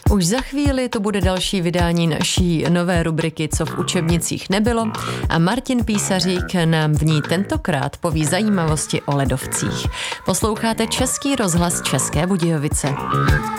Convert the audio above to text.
Už za chvíli to bude další vydání naší nové rubriky Co v učebnicích nebylo a Martin Písařík nám v ní tentokrát poví zajímavosti o ledovcích. Posloucháte Český rozhlas České Budějovice.